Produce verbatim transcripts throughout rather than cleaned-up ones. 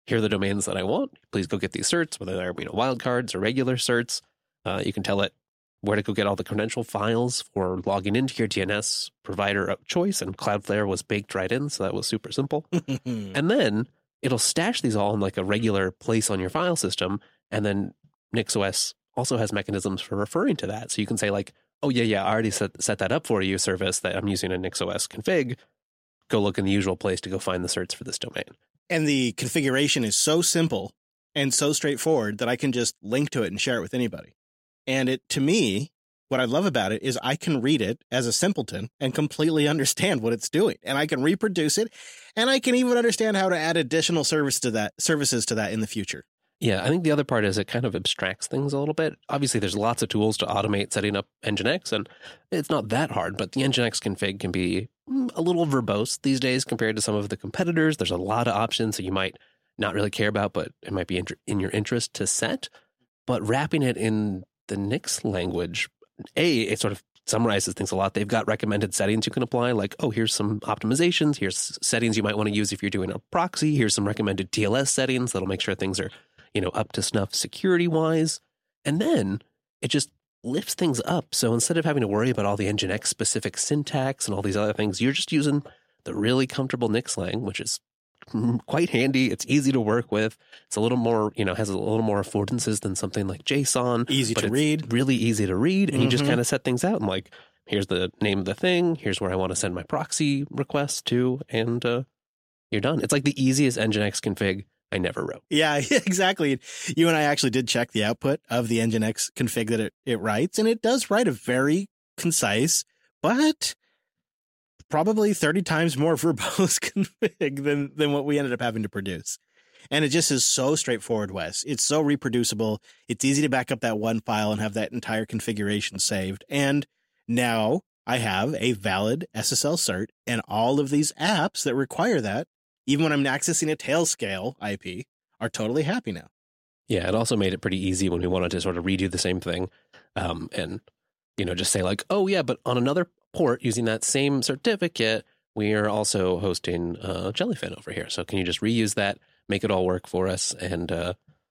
here are the domains that I want. Please go get these certs, whether they're, you know, wildcards or regular certs. Uh, you can tell it where to go get all the credential files for logging into your D N S provider of choice, and Cloudflare was baked right in, so that was super simple. And then it'll stash these all in like a regular place on your file system, and then NixOS also has mechanisms for referring to that. So you can say like, oh, yeah, yeah, I already set, set that up for you, service that I'm using a NixOS config. Go look in the usual place to go find the certs for this domain. And the configuration is so simple and so straightforward that I can just link to it and share it with anybody. And it, to me, what I love about it is I can read it as a simpleton and completely understand what it's doing. And I can reproduce it. And I can even understand how to add additional service to that, services to that in the future. Yeah, I think the other part is it kind of abstracts things a little bit. Obviously, there's lots of tools to automate setting up Nginx, and it's not that hard, but the Nginx config can be a little verbose these days compared to some of the competitors. There's a lot of options that you might not really care about, but it might be in your interest to set. But wrapping it in the Nix language, A, it sort of summarizes things a lot. They've got recommended settings you can apply, like, oh, here's some optimizations, here's settings you might want to use if you're doing a proxy, here's some recommended T L S settings that'll make sure things are, you know, up to snuff security-wise. And then it just lifts things up. So instead of having to worry about all the Nginx specific syntax and all these other things, you're just using the really comfortable Nix lang, which is quite handy. It's easy to work with. It's a little more, you know, has a little more affordances than something like JSON. Easy but to it's read. Really easy to read. And Mm-hmm. you just kind of set things out and like, here's the name of the thing. Here's where I want to send my proxy request to. And uh, you're done. It's like the easiest Nginx config I never wrote. Yeah, exactly. You and I actually did check the output of the Nginx config that it, it writes, and it does write a very concise, but probably thirty times more verbose config than, than what we ended up having to produce. And it just is so straightforward, Wes. It's so reproducible. It's easy to back up that one file and have that entire configuration saved. And now I have a valid S S L cert, and all of these apps that require that, even when I'm accessing a Tailscale I P, are totally happy now. Yeah, it also made it pretty easy when we wanted to sort of redo the same thing um, and, you know, just say like, oh, yeah, but on another port using that same certificate, we are also hosting uh, Jellyfin over here. So can you just reuse that, make it all work for us? And uh,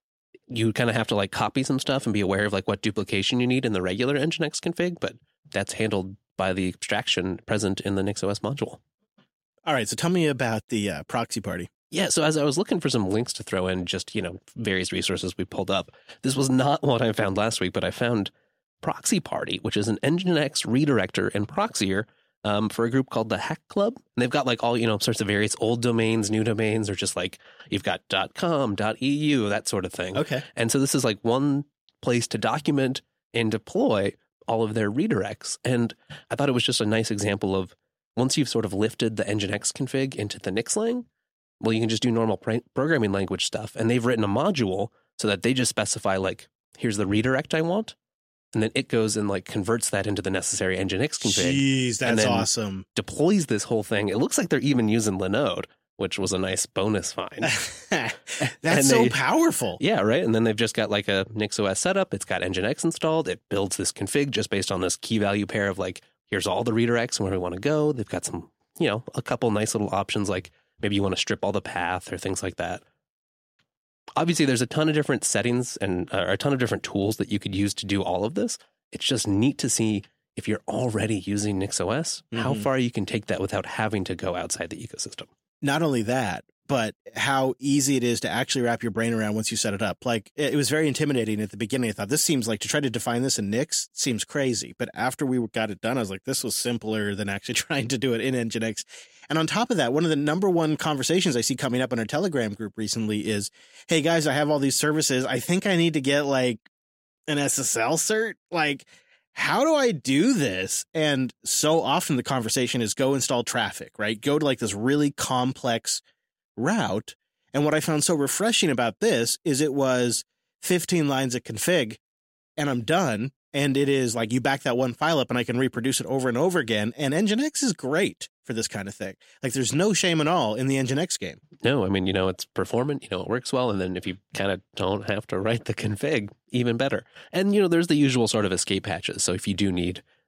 you kind of have to like copy some stuff and be aware of like what duplication you need in the regular Nginx config, but that's handled by the abstraction present in the NixOS module. All right, so tell me about the uh, proxy party. Yeah, so as I was looking for some links to throw in, just, you know, various resources we pulled up, this was not what I found last week, but I found Proxy Party, which is an Nginx redirector and proxier um, for a group called the Hack Club. And they've got like all, you know, sorts of various old domains, new domains, or just like you've got .com, .eu, that sort of thing. Okay. And so this is like one place to document and deploy all of their redirects. And I thought it was just a nice example of once you've sort of lifted the Nginx config into the Nix lang, well, you can just do normal pr- programming language stuff. And they've written a module so that they just specify like, here's the redirect I want. And then it goes and like converts that into the necessary Nginx config. Jeez, and that's then awesome. Deploys this whole thing. It looks like they're even using Linode, which was a nice bonus find. That's And so they- powerful. Yeah, right. And then they've just got like a NixOS setup. It's got Nginx installed. It builds this config just based on this key value pair of like, here's all the redirects and where we want to go. They've got some, you know, a couple nice little options like maybe you want to strip all the path or things like that. Obviously, there's a ton of different settings and uh, a ton of different tools that you could use to do all of this. It's just neat to see if you're already using NixOS, mm-hmm. how far you can take that without having to go outside the ecosystem. Not only that, but how easy it is to actually wrap your brain around once you set it up. Like, it was very intimidating at the beginning. I thought, this seems like to try to define this in Nix seems crazy. But after we got it done, I was like, this was simpler than actually trying to do it in Nginx. And on top of that, one of the number one conversations I see coming up in our Telegram group recently is, hey, guys, I have all these services. I think I need to get like an S S L cert. Like, how do I do this? And so often the conversation is go install Traefik, right? Go to like this really complex route. And what I found so refreshing about this is it was fifteen lines of config and I'm done. And it is like you back that one file up and I can reproduce it over and over again. And Nginx is great for this kind of thing. Like there's no shame at all in the Nginx game. No, I mean, you know, it's performant, you know, it works well. And then if you kind of don't have to write the config, even better. And, you know, there's the usual sort of escape hatches. So if you do need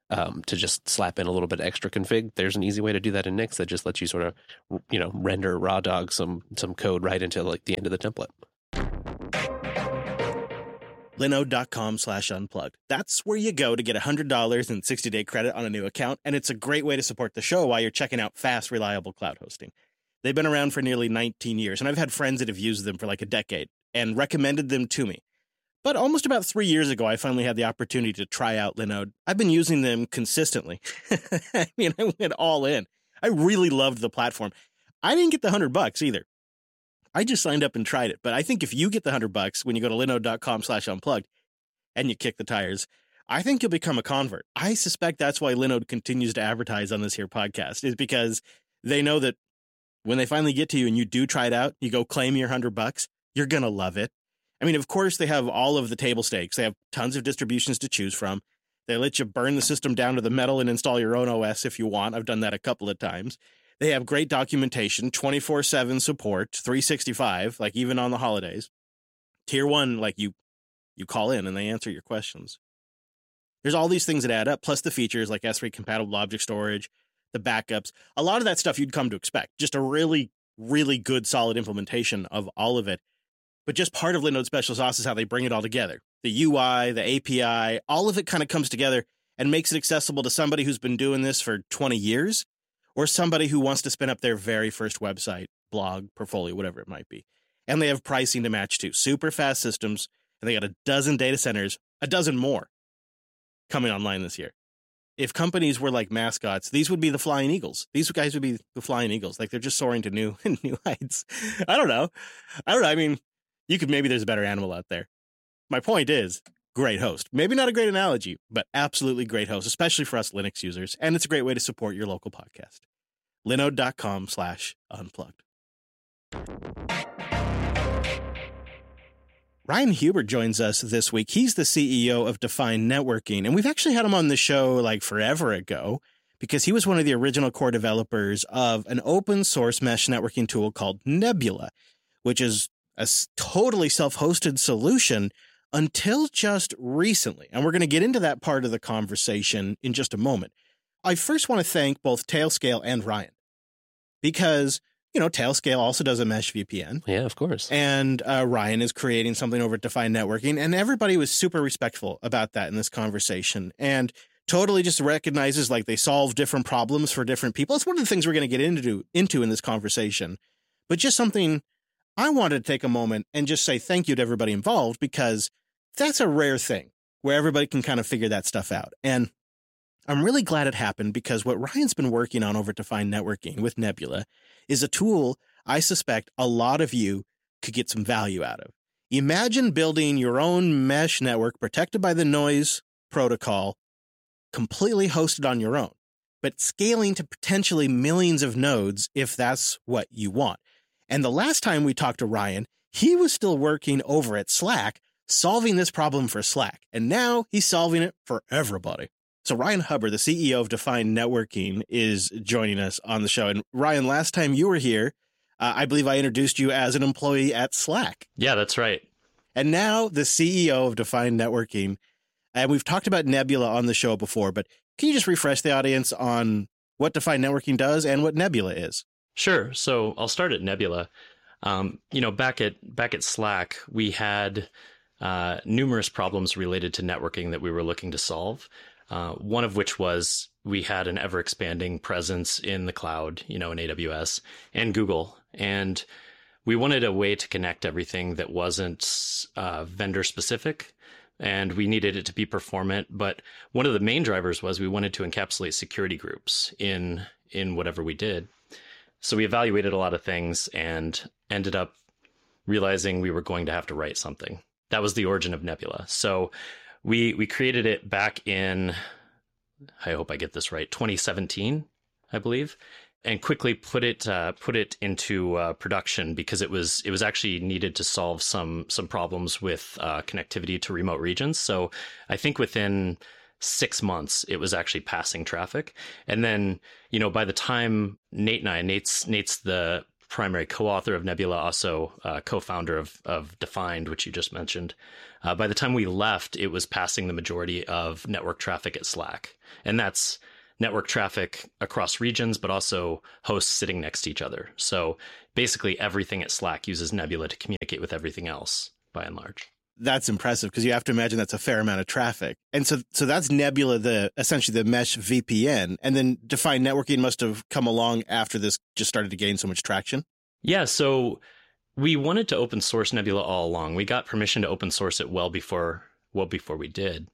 um, to just slap in a little bit extra config, there's an easy way to do that in Nix that just lets you sort of, you know, render raw dog some some code right into like the end of the template. Linode.com slash unplugged. That's where you go to get one hundred dollars and sixty day credit on a new account, and it's a great way to support the show while you're checking out fast, reliable cloud hosting. They've been around for nearly nineteen years, and I've had friends that have used them for like a decade and recommended them to me. But almost about three years ago, I finally had the opportunity to try out Linode. I've been using them consistently. I mean, I went all in. I really loved the platform. I didn't get the hundred bucks either. I just signed up and tried it. But I think if you get the hundred bucks when you go to linode.com slash unplugged and you kick the tires, I think you'll become a convert. I suspect that's why Linode continues to advertise on this here podcast, is because they know that when they finally get to you and you do try it out, you go claim your hundred bucks, you're going to love it. I mean, of course, they have all of the table stakes. They have tons of distributions to choose from. They let you burn the system down to the metal and install your own O S if you want. I've done that a couple of times. They have great documentation, twenty-four seven support, three sixty-five, like even on the holidays. Tier one, like you you call in and they answer your questions. There's all these things that add up, plus the features like S three compatible object storage, the backups. A lot of that stuff you'd come to expect. Just a really, really good, solid implementation of all of it. But just part of Linode Special Sauce is how they bring it all together. The U I, the A P I, all of it kind of comes together and makes it accessible to somebody who's been doing this for twenty years or somebody who wants to spin up their very first website, blog, portfolio, whatever it might be. And they have pricing to match too. Super fast systems, and they got a dozen data centers, a dozen more coming online this year. If companies were like mascots, these would be the Flying Eagles. These guys would be the Flying Eagles. Like they're just soaring to new new heights. I don't know. I don't know. I mean, you could, maybe there's a better animal out there. My point is, great host. Maybe not a great analogy, but absolutely great host, especially for us Linux users. And it's a great way to support your local podcast. Linode.com slash unplugged. Ryan Hubert joins us this week. He's the C E O of Define Networking, and we've actually had him on the show like forever ago because he was one of the original core developers of an open source mesh networking tool called Nebula, which is a totally self-hosted solution until just recently. And we're going to get into that part of the conversation in just a moment. I first want to thank both Tailscale and Ryan because, you know, Tailscale also does a mesh V P N. Yeah, of course. And uh, Ryan is creating something over at Define Networking. And everybody was super respectful about that in this conversation and totally just recognizes like they solve different problems for different people. It's one of the things we're going to get into, into in this conversation. But just something I wanted to take a moment and just say thank you to everybody involved because that's a rare thing where everybody can kind of figure that stuff out. And I'm really glad it happened because what Ryan's been working on over at Define Networking with Nebula is a tool I suspect a lot of you could get some value out of. Imagine building your own mesh network protected by the noise protocol, completely hosted on your own, but scaling to potentially millions of nodes if that's what you want. And the last time we talked to Ryan, he was still working over at Slack, solving this problem for Slack. And now he's solving it for everybody. So Ryan Hubbard, the C E O of Define Networking, is joining us on the show. And Ryan, last time you were here, uh, I believe I introduced you as an employee at Slack. Yeah, that's right. And now the C E O of Define Networking. And we've talked about Nebula on the show before, but can you just refresh the audience on what Define Networking does and what Nebula is? Sure. So I'll start at Nebula. Um, you know, back at back at Slack, we had uh, numerous problems related to networking that we were looking to solve. Uh, one of which was we had an ever expanding presence in the cloud, you know, in A W S and Google. And we wanted a way to connect everything that wasn't uh, vendor specific. And we needed it to be performant. But one of the main drivers was we wanted to encapsulate security groups in in whatever we did. So we evaluated a lot of things and ended up realizing we were going to have to write something. That was the origin of Nebula. So we we created it back in, I hope I get this right, twenty seventeen, I believe, and quickly put it uh, put it into uh, production because it was it was actually needed to solve some some problems with uh, connectivity to remote regions. So I think within six months, it was actually passing traffic. And then, you know, by the time Nate and I, Nate's Nate's the primary co-author of Nebula, also uh, co-founder of, of Defined, which you just mentioned. Uh, by the time we left, it was passing the majority of network traffic at Slack. And that's network traffic across regions, but also hosts sitting next to each other. So basically everything at Slack uses Nebula to communicate with everything else, by and large. That's impressive, because you have to imagine that's a fair amount of traffic. And so so that's Nebula, the essentially the mesh V P N. And then Defined Networking must have come along after this just started to gain so much traction. Yeah, so we wanted to open source Nebula all along. We got permission to open source it well before well before we did.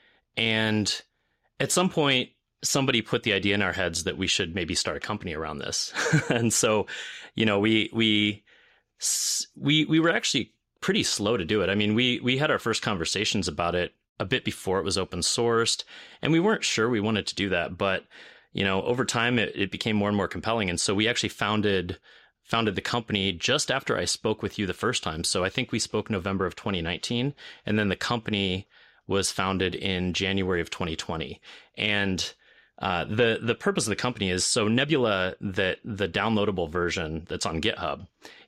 And at some point, somebody put the idea in our heads that we should maybe start a company around this. And so, you know, we we we we were actually pretty slow to do it. I mean, we we had our first conversations about it a bit before it was open sourced, and we weren't sure we wanted to do that. But, you know, over time, it, it became more and more compelling. And so we actually founded founded the company just after I spoke with you the first time. So I think we spoke November of twenty nineteen, and then the company was founded in January of twenty twenty. And uh, the the purpose of the company is, so Nebula, the the downloadable version that's on GitHub,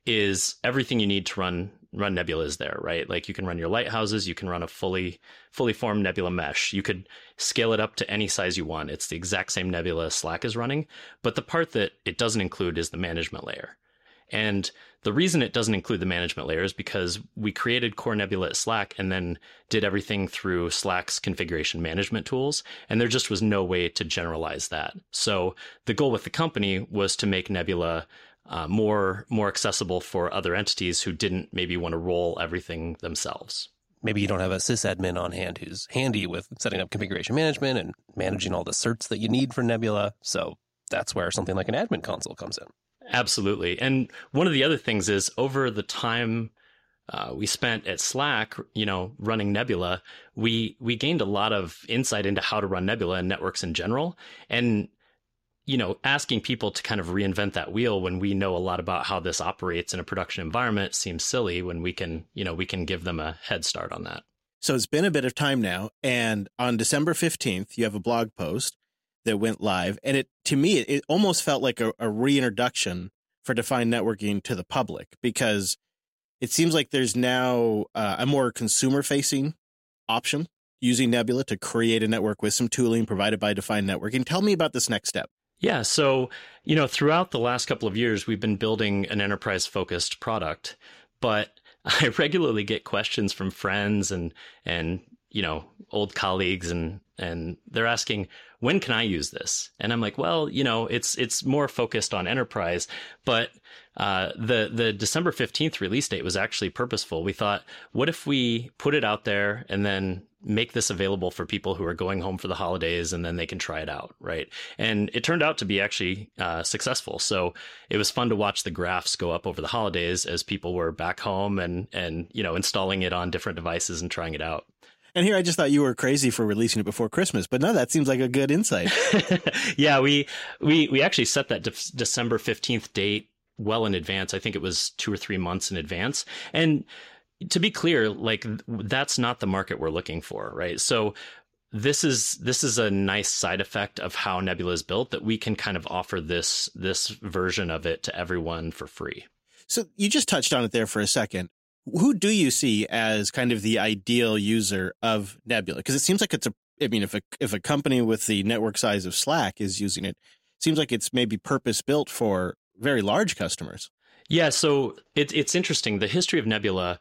is everything you need to run run Nebula is there, right? Like you can run your lighthouses, you can run a fully fully formed Nebula mesh. You could scale it up to any size you want. It's the exact same Nebula Slack is running, but the part that it doesn't include is the management layer. And the reason it doesn't include the management layer is because we created Core Nebula at Slack and then did everything through Slack's configuration management tools. And there just was no way to generalize that. So the goal with the company was to make Nebula uh, more, more accessible for other entities who didn't maybe want to roll everything themselves. Maybe you don't have a sysadmin on hand who's handy with setting up configuration management and managing all the certs that you need for Nebula. So that's where something like an admin console comes in. Absolutely. And one of the other things is, over the time uh, we spent at Slack, you know, running Nebula, we we gained a lot of insight into how to run Nebula and networks in general. And, you know, asking people to kind of reinvent that wheel when we know a lot about how this operates in a production environment seems silly, when we can, you know, we can give them a head start on that. So it's been a bit of time now. And on December fifteenth, you have a blog post that went live. And it, to me, it, it almost felt like a, a reintroduction for Defined Networking to the public, because it seems like there's now uh, a more consumer-facing option using Nebula to create a network with some tooling provided by Defined Networking. Tell me about this next step. Yeah. So, you know, throughout the last couple of years, we've been building an enterprise-focused product, but I regularly get questions from friends and, and, you know, old colleagues, and, and they're asking, when can I use this? And I'm like, well, you know, it's, it's more focused on enterprise, but, uh, the, the December fifteenth release date was actually purposeful. We thought, what if we put it out there and then make this available for people who are going home for the holidays, and then they can try it out, right? And it turned out to be actually uh, successful. So it was fun to watch the graphs go up over the holidays as people were back home and, and, you know, installing it on different devices and trying it out. And here I just thought you were crazy for releasing it before Christmas, but no, that seems like a good insight. Yeah, we we we actually set that de- December fifteenth date well in advance. I think it was two or three months in advance. And to be clear, like, that's not the market we're looking for, right? So this is this is a nice side effect of how Nebula is built, that we can kind of offer this this version of it to everyone for free. So you just touched on it there for a second. Who do you see as kind of the ideal user of Nebula? Because it seems like it's a, I mean, if a if a company with the network size of Slack is using it, it seems like it's maybe purpose built for very large customers. Yeah, so it, it's interesting. The history of Nebula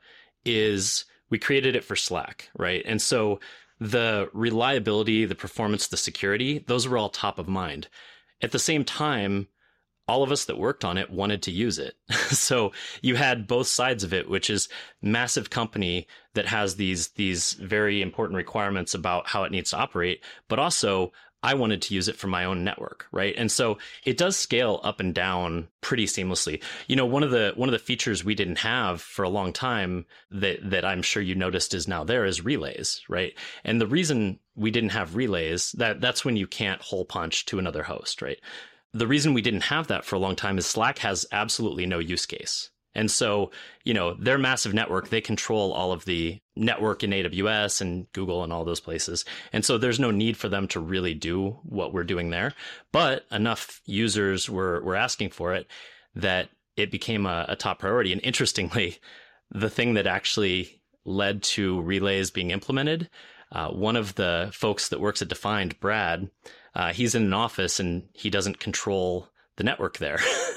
is we created it for Slack, right? And so the reliability, the performance, the security, those were all top of mind. At the same time, all of us that worked on it wanted to use it. So you had both sides of it, which is massive company that has these, these very important requirements about how it needs to operate, but also I wanted to use it for my own network, right? And so it does scale up and down pretty seamlessly. You know, one of the one of the features we didn't have for a long time that that I'm sure you noticed is now there is relays, right? And the reason we didn't have relays, that that's when you can't hole punch to another host, right? The reason we didn't have that for a long time is Slack has absolutely no use case. And so, you know, their massive network, they control all of the network in A W S and Google and all those places. And so there's no need for them to really do what we're doing there. But enough users were, were asking for it that it became a, a top priority. And interestingly, the thing that actually led to relays being implemented, uh, one of the folks that works at Defined, Brad, uh, he's in an office and he doesn't control the network there.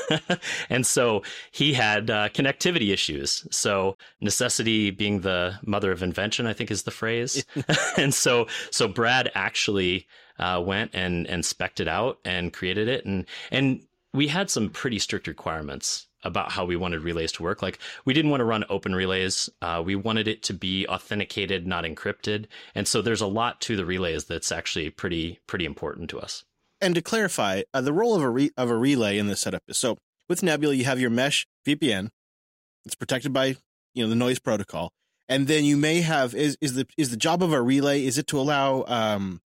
And so he had uh, connectivity issues. So necessity being the mother of invention, I think is the phrase. And so so Brad actually uh, went and, and spec'd it out and created it. And, and we had some pretty strict requirements about how we wanted relays to work. Like, we didn't want to run open relays. Uh, we wanted it to be authenticated, not encrypted. And so there's a lot to the relays that's actually pretty pretty important to us. And to clarify, uh, the role of a re- of a relay in this setup is, so with Nebula, you have your mesh V P N. It's protected by, you know, the noise protocol, and then you may have is is the is the job of a relay, is it to allow um,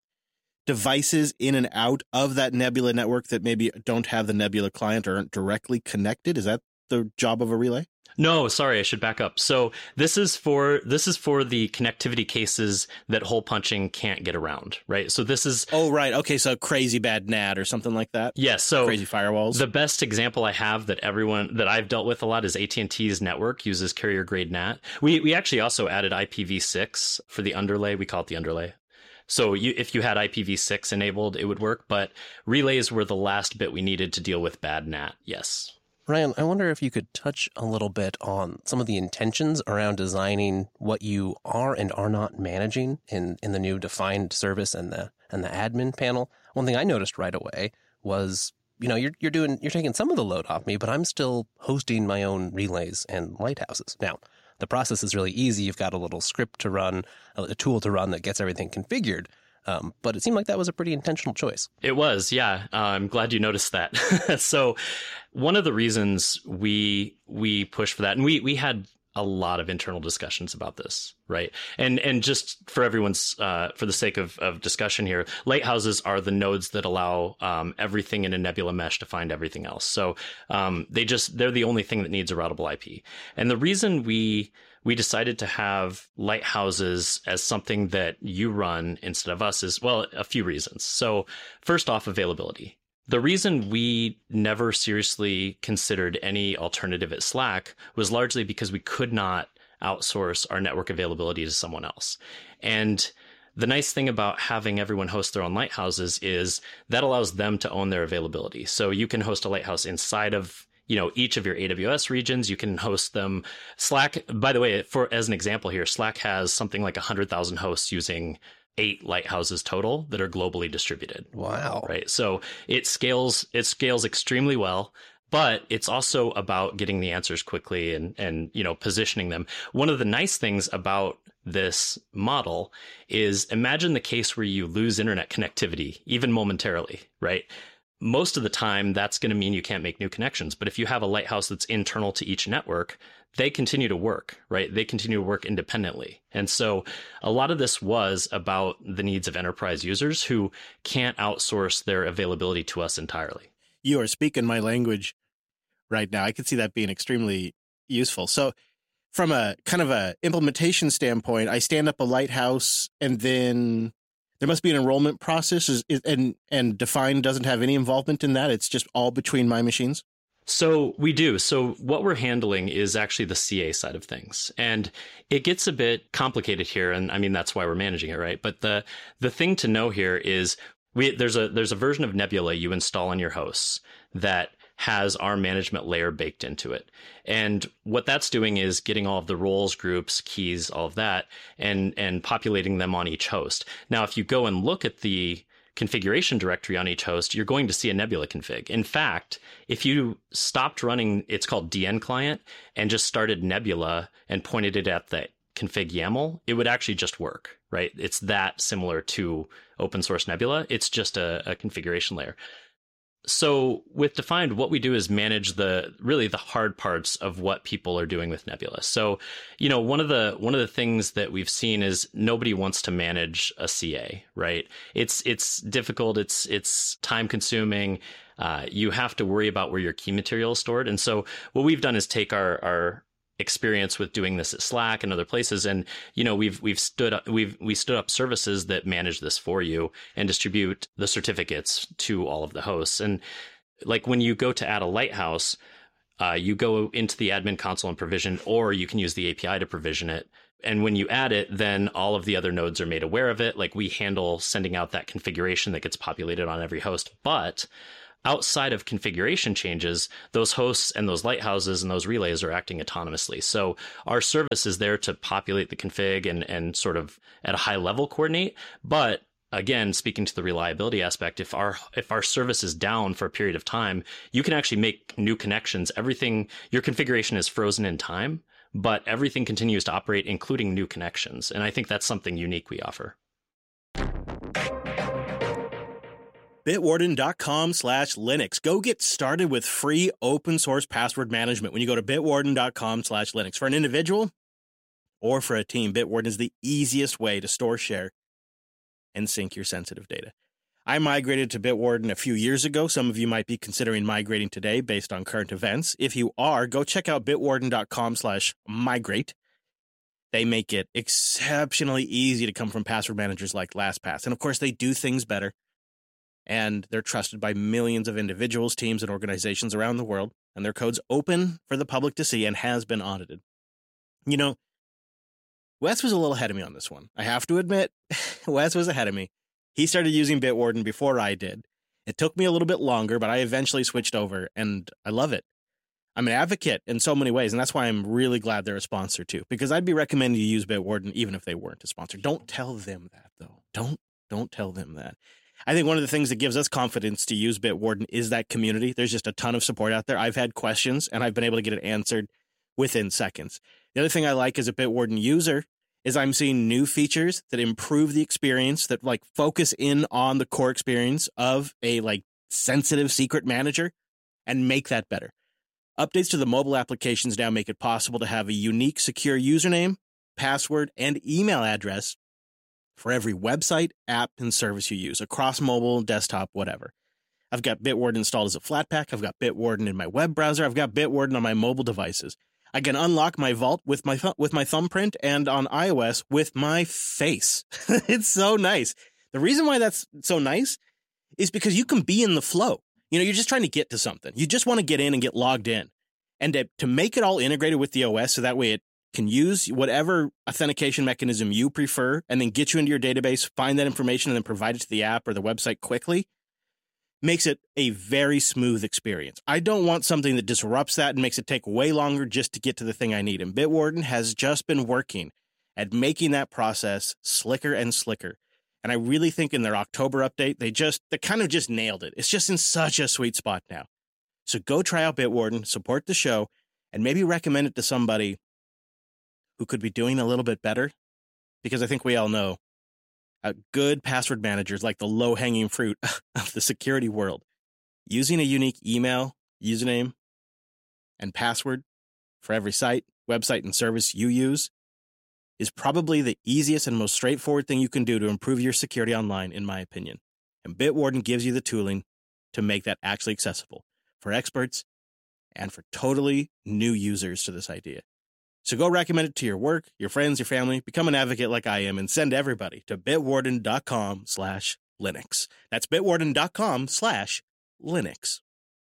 devices in and out of that Nebula network that maybe don't have the Nebula client or aren't directly connected? Is that the job of a relay? No, sorry, I should back up. So this is for this is for the connectivity cases that hole punching can't get around, right? So this is Oh, right. Okay, so crazy bad N A T or something like that. Yes, yeah, so crazy firewalls. The best example I have that everyone that I've dealt with a lot is A T and T's network uses carrier grade N A T. We we actually also added I P v six for the underlay. We call it the underlay. So you, if you had I P v six enabled, it would work. But relays were the last bit we needed to deal with bad N A T. Yes. Ryan, I wonder if you could touch a little bit on some of the intentions around designing what you are and are not managing in, in the new defined service and the and the admin panel. One thing I noticed right away was, you know, you're you're doing you're taking some of the load off me, but I'm still hosting my own relays and lighthouses. Now, the process is really easy. You've got a little script to run, a tool to run that gets everything configured. Um, but it seemed like that was a pretty intentional choice. It was, yeah. Uh, I'm glad you noticed that. So one of the reasons we we pushed for that, and we we had a lot of internal discussions about this, right? And and just for everyone's, uh, for the sake of, of discussion here, lighthouses are the nodes that allow um, everything in a Nebula mesh to find everything else. So um, they just, they're the only thing that needs a routable I P. And the reason we we decided to have lighthouses as something that you run instead of us is, well, a few reasons. So first off, availability. The reason we never seriously considered any alternative at Slack was largely because we could not outsource our network availability to someone else. And the nice thing about having everyone host their own lighthouses is that allows them to own their availability. So you can host a lighthouse inside of, you know, each of your A W S regions. You can host them. Slack, by the way, for as an example here, Slack has something like one hundred thousand hosts using eight lighthouses total that are globally distributed. Wow. Right. So it scales, it scales extremely well, but it's also about getting the answers quickly and, and, you know, positioning them. One of the nice things about this model is, imagine the case where you lose internet connectivity, even momentarily, right? Most of the time, that's going to mean you can't make new connections. But if you have a lighthouse that's internal to each network, they continue to work, right? They continue to work independently. And so a lot of this was about the needs of enterprise users who can't outsource their availability to us entirely. You are speaking my language right now. I could see that being extremely useful. So from a kind of a implementation standpoint, I stand up a lighthouse and then there must be an enrollment process, is, is, and and Define doesn't have any involvement in that. It's just all between my machines. So we do. So what we're handling is actually the C A side of things. And it gets a bit complicated here. And I mean, that's why we're managing it, right? But the the thing to know here is we there's a there's a version of Nebula you install on your hosts that has our management layer baked into it. And what that's doing is getting all of the roles, groups, keys, all of that, and and populating them on each host. Now, if you go and look at the configuration directory on each host, you're going to see a Nebula config. In fact, if you stopped running, it's called D N client, and just started Nebula and pointed it at the config YAML, it would actually just work, right? It's that similar to open source Nebula. It's just a, a configuration layer. So with Defined, what we do is manage the really the hard parts of what people are doing with Nebula. So, you know, one of the one of the things that we've seen is nobody wants to manage a C A, right? It's it's difficult. It's it's time consuming. Uh, you have to worry about where your key material is stored. And so what we've done is take our our experience with doing this at Slack and other places, and you know we've we've stood up we've we stood up services that manage this for you and distribute the certificates to all of the hosts. And like when you go to add a lighthouse, Uh, you go into the admin console and provision, or you can use the A P I to provision it. And when you add it, then all of the other nodes are made aware of it. Like we handle sending out that configuration that gets populated on every host. But outside of configuration changes, those hosts and those lighthouses and those relays are acting autonomously. So our service is there to populate the config and, and sort of at a high level coordinate. But again, speaking to the reliability aspect, if our if our service is down for a period of time, you can actually make new connections. Everything, your configuration is frozen in time, but everything continues to operate, including new connections. And I think that's something unique we offer. Bitwarden.com slash Linux. Go get started with free open source password management when you go to bitwarden.com slash Linux. For an individual or for a team, Bitwarden is the easiest way to store, share, and sync your sensitive data. I migrated to Bitwarden a few years ago. Some of you might be considering migrating today based on current events. If you are, go check out bitwarden.com slash migrate. They make it exceptionally easy to come from password managers like LastPass. And of course, they do things better. And they're trusted by millions of individuals, teams, and organizations around the world. And their code's open for the public to see and has been audited. You know, Wes was a little ahead of me on this one. I have to admit, Wes was ahead of me. He started using Bitwarden before I did. It took me a little bit longer, but I eventually switched over, and I love it. I'm an advocate in so many ways, and that's why I'm really glad they're a sponsor, too, because I'd be recommending you use Bitwarden even if they weren't a sponsor. Don't tell them that, though. Don't, don't tell them that. I think one of the things that gives us confidence to use Bitwarden is that community. There's just a ton of support out there. I've had questions, and I've been able to get it answered within seconds. The other thing I like as a Bitwarden user is I'm seeing new features that improve the experience, that like focus in on the core experience of a like sensitive secret manager and make that better. Updates to the mobile applications now make it possible to have a unique, secure username, password, and email address for every website, app, and service you use across mobile, desktop, whatever. I've got Bitwarden installed as a Flatpak. I've got Bitwarden in my web browser. I've got Bitwarden on my mobile devices. I can unlock my vault with my th- with my thumbprint, and on iOS with my face. It's so nice. The reason why that's so nice is because you can be in the flow. You know, you're just trying to get to something. You just want to get in and get logged in. And to, to make it all integrated with the O S so that way it can use whatever authentication mechanism you prefer and then get you into your database, find that information, and then provide it to the app or the website quickly, makes it a very smooth experience. I don't want something that disrupts that and makes it take way longer just to get to the thing I need. And Bitwarden has just been working at making that process slicker and slicker. And I really think in their October update, they just, they kind of just nailed it. It's just in such a sweet spot now. So go try out Bitwarden, support the show, and maybe recommend it to somebody who could be doing a little bit better. Because I think we all know Uh, good password managers, like the low-hanging fruit of the security world, using a unique email, username, and password for every site, website, and service you use is probably the easiest and most straightforward thing you can do to improve your security online, in my opinion. And Bitwarden gives you the tooling to make that actually accessible for experts and for totally new users to this idea. So go recommend it to your work, your friends, your family, become an advocate like I am, and send everybody to bitwarden.com slash Linux. That's bitwarden.com slash Linux.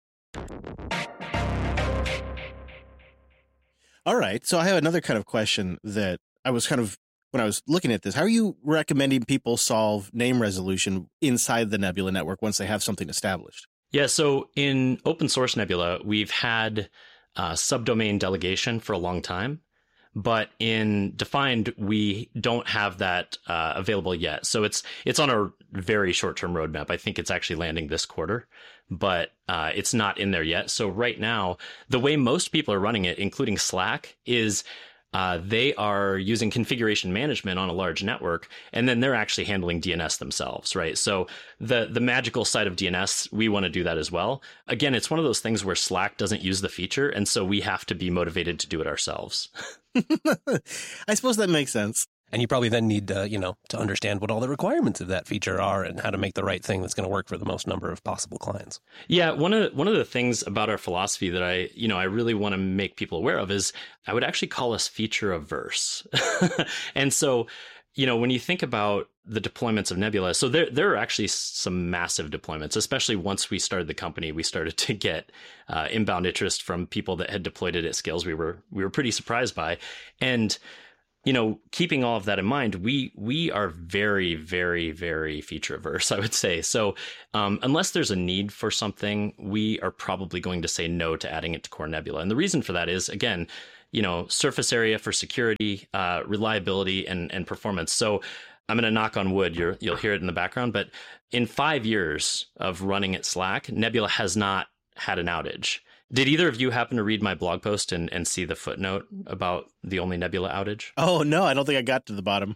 All right, so I have another kind of question that I was kind of, when I was looking at this, how are you recommending people solve name resolution inside the Nebula network once they have something established? Yeah, so in open source Nebula, we've had Uh, subdomain delegation for a long time, but in defined, we don't have that uh, available yet. So it's it's on a very short-term roadmap. I think it's actually landing this quarter, but uh, it's not in there yet. So right now, the way most people are running it, including Slack, is uh, they are using configuration management on a large network, and then they're actually handling D N S themselves, right? So the the magical side of D N S, we want to do that as well. Again, it's one of those things where Slack doesn't use the feature, and so we have to be motivated to do it ourselves. I suppose that makes sense. And you probably then need, uh, you know, to understand what all the requirements of that feature are and how to make the right thing that's going to work for the most number of possible clients. Yeah, one of one of the things about our philosophy that I, you know, I really want to make people aware of is I would actually call us feature averse. And so, you know, when you think about the deployments of Nebula, so there there are actually some massive deployments, especially once we started the company. We started to get uh, inbound interest from people that had deployed it at scales we were we were pretty surprised by. And you know, keeping all of that in mind, we we are very, very, very feature averse, I would say. So um, unless there's a need for something, we are probably going to say no to adding it to Core Nebula. And the reason for that is, again, you know, surface area for security, uh, reliability, and and performance. So I'm going to knock on wood. You're, you'll hear it in the background. But in five years of running at Slack, Nebula has not had an outage. Did either of you happen to read my blog post and, and see the footnote about the only Nebula outage? Oh, no, I don't think I got to the bottom.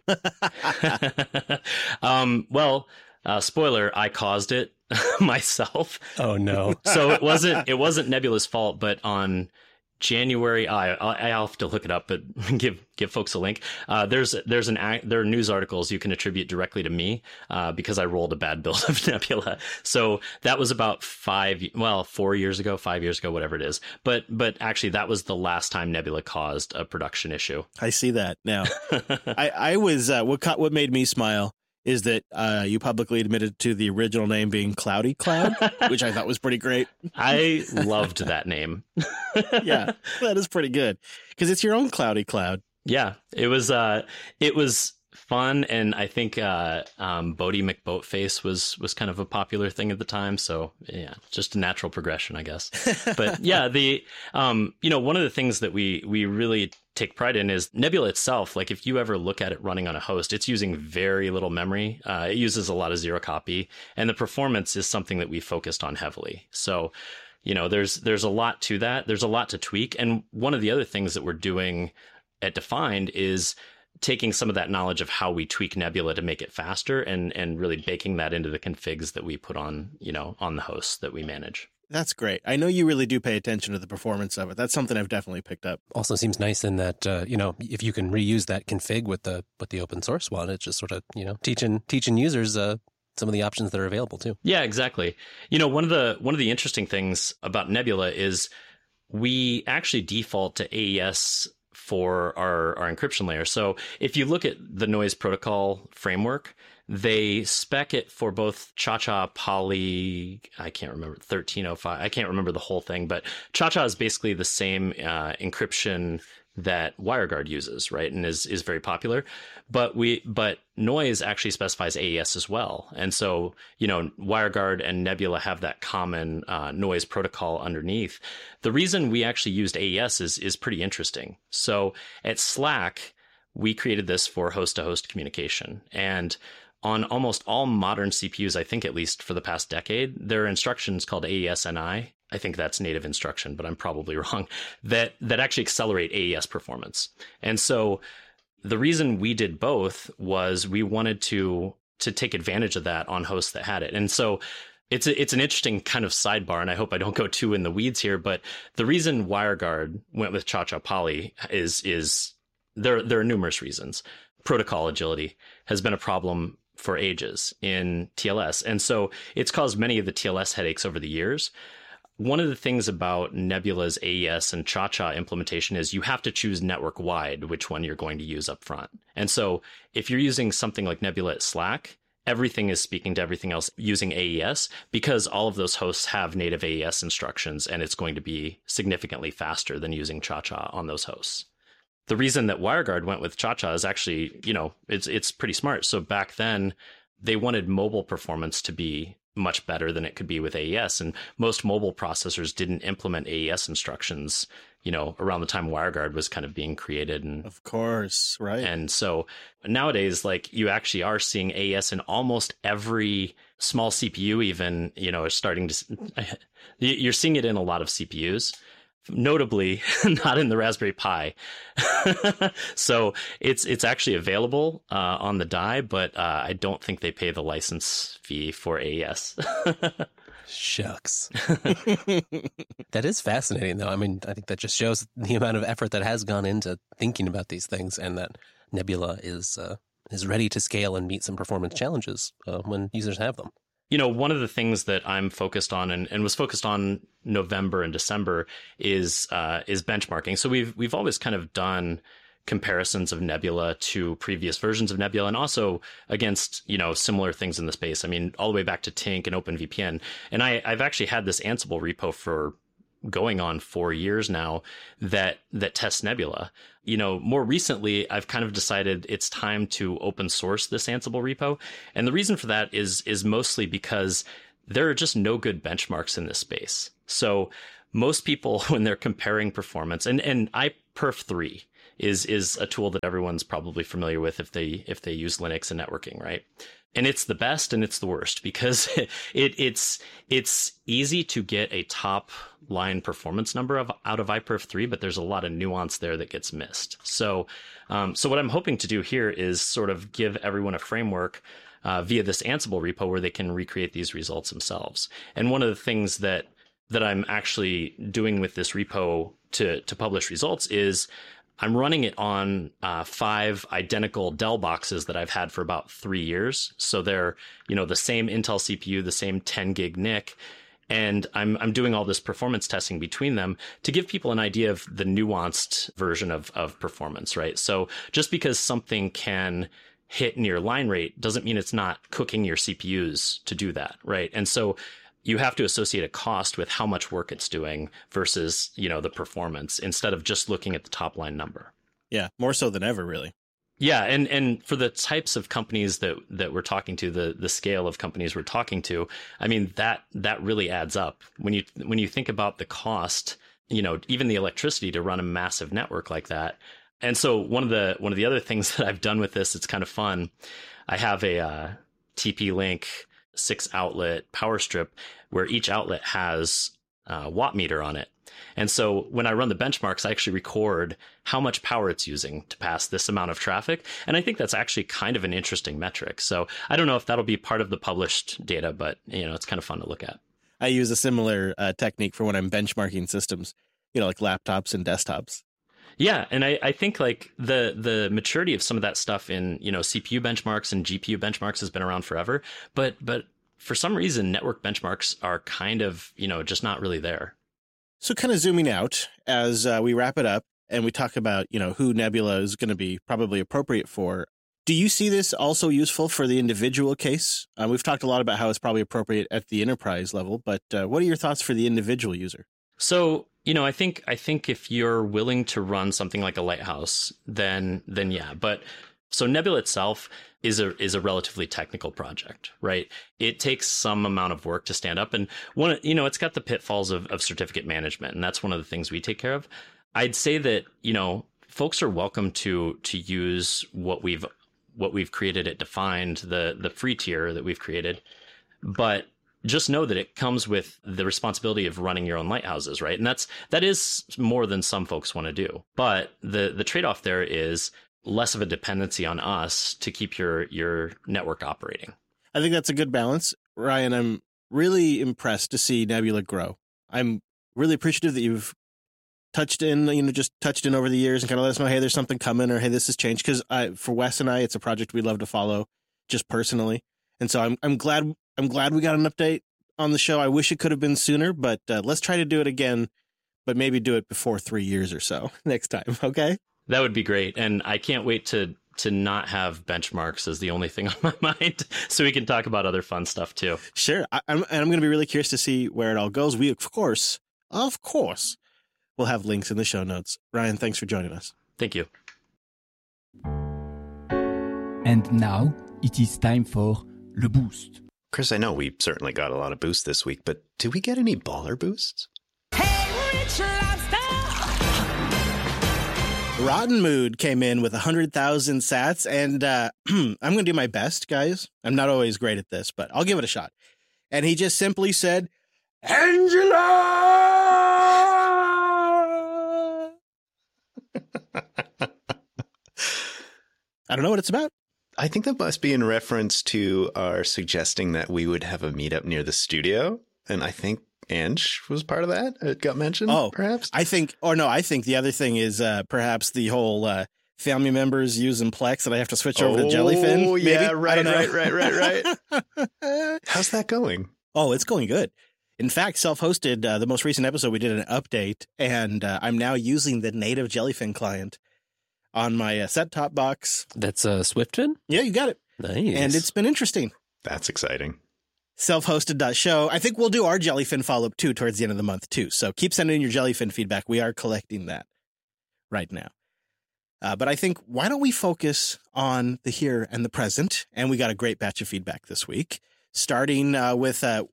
um, well, uh, spoiler, I caused it myself. Oh, no. So it wasn't it wasn't Nebula's fault, but on January, I I'll have to look it up, but give give folks a link. Uh, there's there's an there are news articles you can attribute directly to me uh, because I rolled a bad build of Nebula. So that was about five, well, four years ago, five years ago, whatever it is. But but actually, that was the last time Nebula caused a production issue. I see that now. I I was uh, what caught, what made me smile is that uh, you publicly admitted to the original name being Cloudy Cloud, which I thought was pretty great. I loved that name. Yeah, that is pretty good because it's your own Cloudy Cloud. Yeah, it was. Uh, it was fun, and I think uh, um, Bodie McBoatface was was kind of a popular thing at the time. So yeah, just a natural progression, I guess. But yeah, the um, you know, one of the things that we we really take pride in is Nebula itself. Like if you ever look at it running on a host, it's using very little memory. Uh, it uses a lot of zero copy, and the performance is something that we focused on heavily. So, you know, there's there's a lot to that. There's a lot to tweak. And one of the other things that we're doing at Defined is taking some of that knowledge of how we tweak Nebula to make it faster and and really baking that into the configs that we put on, you know, on the hosts that we manage. That's great. I know you really do pay attention to the performance of it. That's something I've definitely picked up. Also seems nice in that, uh, you know, if you can reuse that config with the with the open source one, it's just sort of, you know, teaching teaching users uh, some of the options that are available too. Yeah, exactly. You know, one of the one of the interesting things about Nebula is we actually default to A E S for our, our encryption layer. So if you look at the noise protocol framework, they spec it for both Cha-Cha, Poly, I can't remember, thirteen oh five. I can't remember the whole thing, but Cha-Cha is basically the same uh, encryption that WireGuard uses, right? And is is very popular. But we but Noise actually specifies A E S as well. And so, you know, WireGuard and Nebula have that common uh, noise protocol underneath. The reason we actually used A E S is is pretty interesting. So at Slack, we created this for host-to-host communication. And on almost all modern C P Us, I think at least for the past decade, there are instructions called A E S N I. I think that's native instruction, but I'm probably wrong, that that actually accelerate A E S performance. And so the reason we did both was we wanted to to take advantage of that on hosts that had it. And so it's a, it's an interesting kind of sidebar, and I hope I don't go too in the weeds here, but the reason WireGuard went with Cha-Cha Poly is is there there are numerous reasons. Protocol agility has been a problem for ages in T L S. And so it's caused many of the T L S headaches over the years. One of the things about Nebula's A E S and Cha-Cha implementation is you have to choose network wide which one you're going to use up front. And so if you're using something like Nebula at Slack, everything is speaking to everything else using A E S because all of those hosts have native A E S instructions, and it's going to be significantly faster than using Cha-Cha on those hosts. The reason that WireGuard went with Cha-Cha is actually, you know, it's it's pretty smart. So back then, they wanted mobile performance to be much better than it could be with A E S. And most mobile processors didn't implement A E S instructions, you know, around the time WireGuard was kind of being created. And of course, right. And so nowadays, like, you actually are seeing A E S in almost every small C P U, even, you know, is starting to, you're seeing it in a lot of C P Us. Notably, not in the Raspberry Pi. So it's it's actually available uh, on the die, but uh, I don't think they pay the license fee for A E S. Shucks. That is fascinating, though. I mean, I think that just shows the amount of effort that has gone into thinking about these things, and that Nebula is uh, is ready to scale and meet some performance challenges uh, when users have them. You know, one of the things that I'm focused on and, and was focused on November and December is uh, is benchmarking. So we've we've always kind of done comparisons of Nebula to previous versions of Nebula, and also against, you know, similar things in the space. I mean, all the way back to Tink and OpenVPN. And I, I've actually had this Ansible repo for going on four years now that that tests Nebula. You know, more recently, I've kind of decided it's time to open source this Ansible repo. And the reason for that is is mostly because there are just no good benchmarks in this space. So most people, when they're comparing performance, and, and I perf three is is a tool that everyone's probably familiar with if they if they use Linux and networking, right? And it's the best and it's the worst because it it's it's easy to get a top line performance number of out of I perf three, but there's a lot of nuance there that gets missed. So um, so what I'm hoping to do here is sort of give everyone a framework uh, via this Ansible repo where they can recreate these results themselves. And one of the things that that I'm actually doing with this repo to to publish results is I'm running it on uh, five identical Dell boxes that I've had for about three years. So they're, you know, the same Intel C P U, the same ten gig N I C, and I'm I'm doing all this performance testing between them to give people an idea of the nuanced version of of performance, right? So just because something can hit near line rate doesn't mean it's not cooking your C P Us to do that, right? And so you have to associate a cost with how much work it's doing versus, you know, the performance instead of just looking at the top line number. Yeah, more so than ever, really. Yeah, and and for the types of companies that that we're talking to, the the scale of companies we're talking to, I mean, that that really adds up. When you when you think about the cost, you know, even the electricity to run a massive network like that. And so one of the one of the other things that I've done with this, it's kind of fun. I have a uh, T P Link six outlet power strip where each outlet has a watt meter on it. And so when I run the benchmarks, I actually record how much power it's using to pass this amount of traffic. And I think that's actually kind of an interesting metric. So I don't know if that'll be part of the published data, but you know, it's kind of fun to look at. I use a similar uh, technique for when I'm benchmarking systems, you know, like laptops and desktops. Yeah, and I, I think like the the maturity of some of that stuff in, you know, C P U benchmarks and G P U benchmarks has been around forever, but but for some reason network benchmarks are kind of, you know, just not really there. So kind of zooming out as uh, we wrap it up and we talk about, you know, who Nebula is going to be probably appropriate for. Do you see this also useful for the individual case? Um, we've talked a lot about how it's probably appropriate at the enterprise level, but uh, what are your thoughts for the individual user? So, you know, I think I think if you're willing to run something like a Lighthouse, then then yeah. But so Nebula itself is a is a relatively technical project, right? It takes some amount of work to stand up, and one, you know, it's got the pitfalls of, of certificate management, and that's one of the things we take care of. I'd say that, you know, folks are welcome to to use what we've what we've created at Defined, the the free tier that we've created, but just know that it comes with the responsibility of running your own lighthouses, right? And that's that is more than some folks want to do. But the the trade-off there is less of a dependency on us to keep your your network operating. I think that's a good balance. Ryan, I'm really impressed to see Nebula grow. I'm really appreciative that you've touched in, you know, just touched in over the years and kind of let us know, hey, there's something coming, or hey, this has changed. Because I, for Wes and I, it's a project we love to follow, just personally. And so I'm I'm glad I'm glad we got an update on the show. I wish it could have been sooner, but uh, let's try to do it again, but maybe do it before three years or so next time. Okay, that would be great, and I can't wait to to not have benchmarks as the only thing on my mind, so we can talk about other fun stuff too. Sure, I, I'm and I'm going to be really curious to see where it all goes. We of course, of course, we'll have links in the show notes. Ryan, thanks for joining us. Thank you. And now it is time for Le Boost. Chris, I know we certainly got a lot of boosts this week, but did we get any baller boosts? Hey, Rich Lobster! Rotten Mood came in with one hundred thousand sats, and uh, I'm going to do my best, guys. I'm not always great at this, but I'll give it a shot. And he just simply said, Angela! I don't know what it's about. I think that must be in reference to our suggesting that we would have a meetup near the studio. And I think Ange was part of that. It got mentioned, oh, perhaps. I think, or no, I think the other thing is uh, perhaps the whole uh, family members using Plex that I have to switch over oh, to Jellyfin. Oh, yeah, maybe? right, right, right, right, right. How's that going? Oh, it's going good. In fact, self-hosted, uh, the most recent episode, we did an update, and uh, I'm now using the native Jellyfin client. on my uh, set-top box. That's a uh, SwiftFin? Yeah, you got it. Nice. And it's been interesting. That's exciting. Self-hosted.show. I think we'll do our Jellyfin follow-up, too, towards the end of the month, too. So keep sending in your Jellyfin feedback. We are collecting that right now. Uh, but I think, why don't we focus on the here and the present? And we got a great batch of feedback this week, starting uh, with, uh,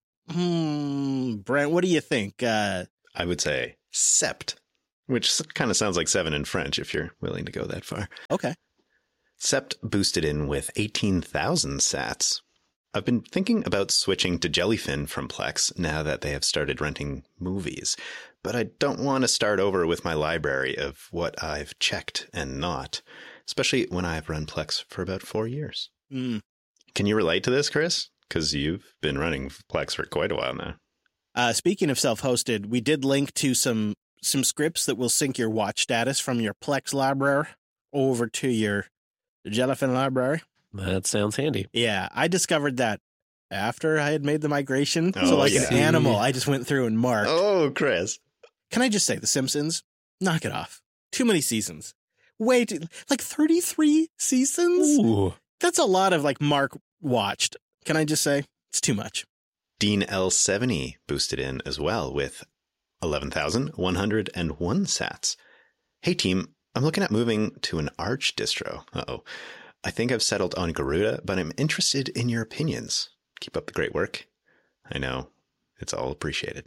hmm, Brent, what do you think? Uh, I would say sept, which kind of sounds like seven in French if you're willing to go that far. okay. Sept boosted in with eighteen thousand sats. I've been thinking about switching to Jellyfin from Plex now that they have started renting movies, but I don't want to start over with my library of what I've checked and not, especially when I've run Plex for about four years. Mm. Can you relate to this, Chris? Because you've been running Plex for quite a while now. Uh, speaking of self-hosted, we did link to some some scripts that will sync your watch status from your Plex library over to your Jellyfin library. That sounds handy. Yeah, I discovered that after I had made the migration. Oh, so like yeah. an animal, I just went through and marked. Oh, Chris. Can I just say, The Simpsons? Knock it off. Too many seasons. Way too, like thirty-three seasons? Ooh. That's a lot of like Mark watched. Can I just say, it's too much. Dean L seventy boosted in as well with eleven thousand one hundred one sats. Hey team, I'm looking at moving to an Arch distro. Uh-oh. I think I've settled on Garuda, but I'm interested in your opinions. Keep up the great work. I know. It's all appreciated.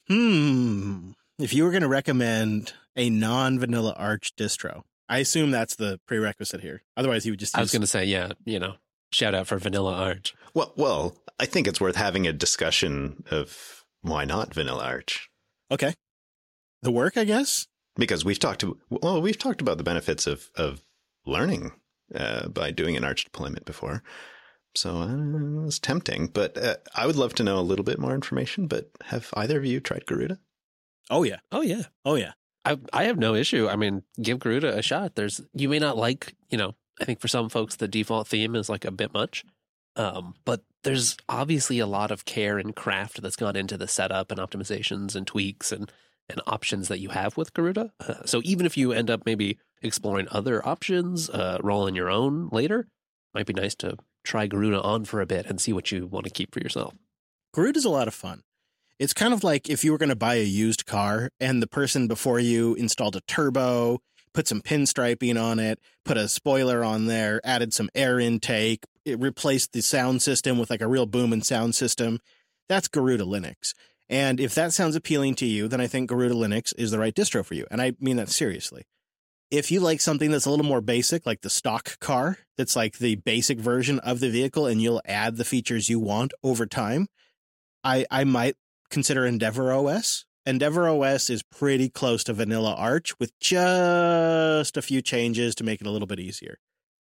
Hmm. If you were going to recommend a non-vanilla Arch distro, I assume that's the prerequisite here. Otherwise, you would just use... I was going to say, yeah, you know, shout out for Vanilla Arch. Well, well, I think it's worth having a discussion of why not Vanilla Arch. Okay. The work, I guess? Because we've talked to, well, we've talked about the benefits of, of learning uh, by doing an Arch deployment before. So uh, it's tempting, but uh, I would love to know a little bit more information. But have either of you tried Garuda? Oh, yeah. Oh, yeah. Oh, yeah. I I have no issue. I mean, give Garuda a shot. There's you may not like, you know, I think for some folks the default theme is like a bit much. Um, but there's obviously a lot of care and craft that's gone into the setup and optimizations and tweaks and, and options that you have with Garuda. Uh, so even if you end up maybe exploring other options, uh, rolling your own later, might be nice to try Garuda on for a bit and see what you want to keep for yourself. Garuda's a lot of fun. It's kind of like if you were going to buy a used car and the person before you installed a turbo, put some pinstriping on it, put a spoiler on there, added some air intake, it replaced the sound system with like a real boom and sound system. That's Garuda Linux. And if that sounds appealing to you, then I think Garuda Linux is the right distro for you. And I mean that seriously. If you like something that's a little more basic, like the stock car, that's like the basic version of the vehicle, and you'll add the features you want over time, I, I might consider Endeavor O S. Endeavor O S is pretty close to Vanilla Arch with just a few changes to make it a little bit easier.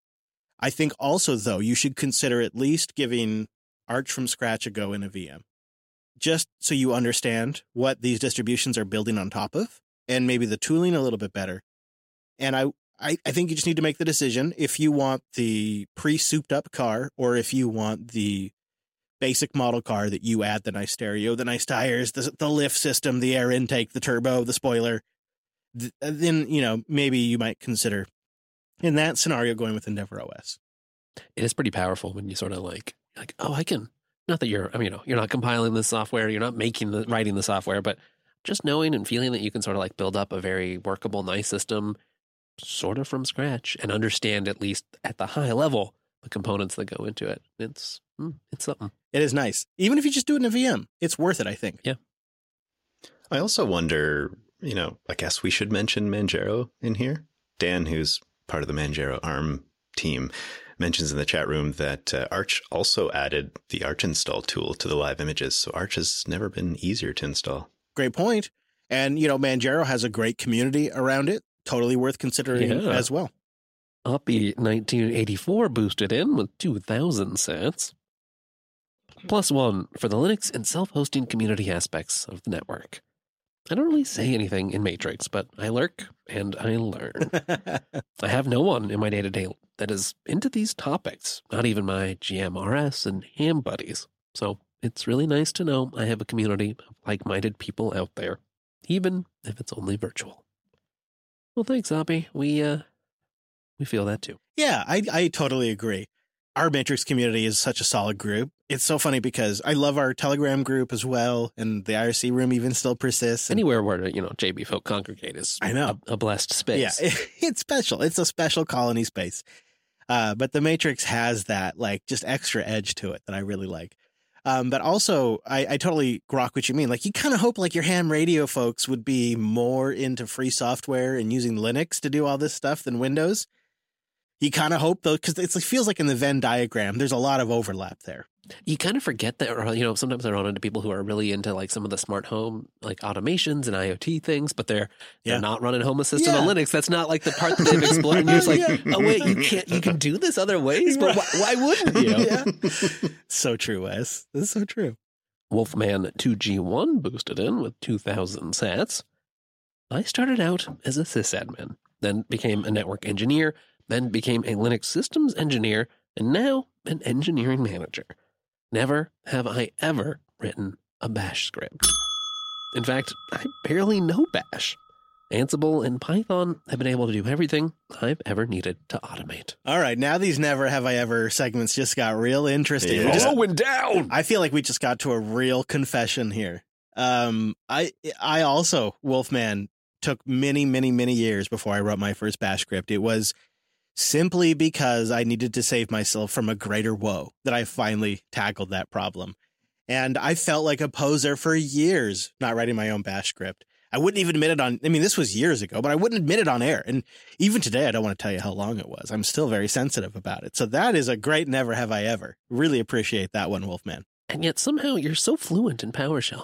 I think also, though, you should consider at least giving Arch from scratch a go in a V M, just so you understand what these distributions are building on top of, and maybe the tooling a little bit better. And I, I, I think you just need to make the decision if you want the pre-souped up car or if you want the basic model car that you add the nice stereo, the nice tires, the, the lift system, the air intake, the turbo, the spoiler. Th- then, you know, maybe you might consider in that scenario going with Endeavor O S. It is pretty powerful when you sort of like, like, oh, I can, not that you're, I mean, you know, you're not compiling the software, you're not making the, writing the software, but just knowing and feeling that you can sort of like build up a very workable, nice system sort of from scratch and understand at least at the high level the components that go into it. It's, it's something. It is nice. Even if you just do it in a V M, it's worth it, I think. Yeah. I also wonder, you know, I guess we should mention Manjaro in here. Dan, who's part of the Manjaro ARM team, mentions in the chat room that uh, Arch also added the Arch install tool to the live images. So Arch has never been easier to install. Great point. And, you know, Manjaro has a great community around it. Totally worth considering Yeah. as well. Uppy nineteen eighty-four boosted in with two thousand sats. Plus one for the Linux and self-hosting community aspects of the network. I don't really say anything in Matrix, but I lurk and I learn. I have no one in my day-to-day that is into these topics, not even my G M R S and ham buddies. So it's really nice to know I have a community of like-minded people out there, even if it's only virtual. Well, thanks, Uppy. We, uh, we feel that too. Yeah, I, I totally agree. Our Matrix community is such a solid group. It's so funny because I love our Telegram group as well, and the I R C room even still persists. And Anywhere where, you know, J B folk congregate is I know. A, a blessed space. yeah, it, it's special. It's a special colony space. Uh, but the Matrix has that like just extra edge to it that I really like. Um, but also, I, I totally grok what you mean. Like, you kind of hope like your ham radio folks would be more into free software and using Linux to do all this stuff than Windows. You kind of hope, though, because it feels like in the Venn diagram, there's a lot of overlap there. You kind of forget that, or, you know, sometimes I run into people who are really into like some of the smart home, like automations and IoT things, but they're they're Yeah. not running Home Assistant Yeah. on Linux. That's not like the part that they've explored. And you're just like, Yeah. oh, wait, you can't, you can do this other ways, but why, why wouldn't you? Yeah. So true, Wes. This is so true. Wolfman two G one boosted in with two thousand sats. I started out as a sysadmin, then became a network engineer, then became a Linux systems engineer, and now an engineering manager. Never have I ever written a bash script. In fact, I barely know bash. Ansible and Python have been able to do everything I've ever needed to automate. All right, now these never have I ever segments just got real interesting. Yeah. We just- Going down! I feel like we just got to a real confession here. Um, I I also, Wolfman, took many, many, many years before I wrote my first bash script. It was simply because I needed to save myself from a greater woe that I finally tackled that problem. And I felt like a poser for years not writing my own bash script. I wouldn't even admit it on, I mean, this was years ago, but I wouldn't admit it on air. And even today, I don't want to tell you how long it was. I'm still very sensitive about it. So that is a great never have I ever. Really appreciate that one, Wolfman. And yet somehow you're so fluent in PowerShell.